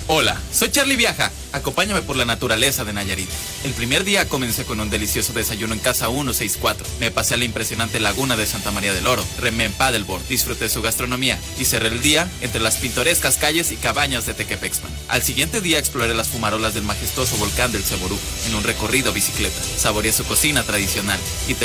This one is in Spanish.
Hola, soy Charlie Viaja. Acompáñame por la naturaleza de Nayarit. El primer día comencé con un delicioso desayuno en Casa 164. Me pasé a la impresionante laguna de Santa María del Oro. Remé en paddleboard, disfruté su gastronomía y cerré el día entre las pintorescas calles y cabañas de Tequepexpan. Al siguiente día exploré las fumarolas del majestuoso volcán del Ceboruco en un recorrido bicicleta. Saboreé su cocina tradicional y